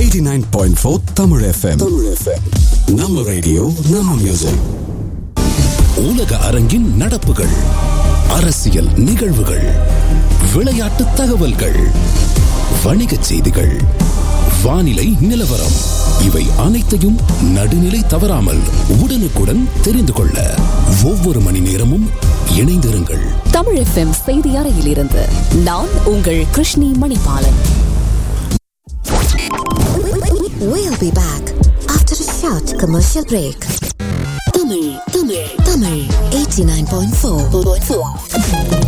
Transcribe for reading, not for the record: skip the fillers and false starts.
89.4 Tamil FM. நம்ம radio நம்ம music. உலக அரங்கின் நடப்புகள், அரசியல் நிகழ்வுகள், விளையாட்டு தகவல்கள், வணிகச் செய்திகள், வானிலை நிலவரம், இவை அனைத்தையும் நடுநிலை தவறாமல் உடனுக்குடன் தெரிந்து கொள்ள ஒவ்வொரு மணி நேரமும் இணைந்திருங்கள். தமிழ் FM செய்தி அறையிலிருந்து நான் உங்கள் Krishni Manibalan. We'll be back after a short commercial break. Tamil 89.4